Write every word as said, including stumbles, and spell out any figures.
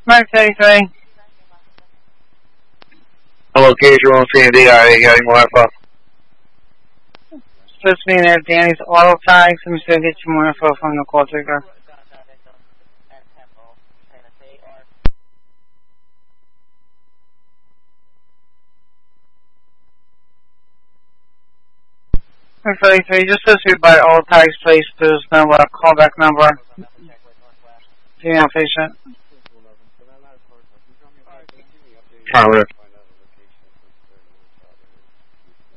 Mark thirty-three. Hello, Cage one C and D. Are you got any more info? Supposed to be there, Danny's auto tags. I'm just going to get you more info from the call taker. Mark thirty-three, just supposed to be by all tags placed. There's no uh, callback number. Female patient. Alright,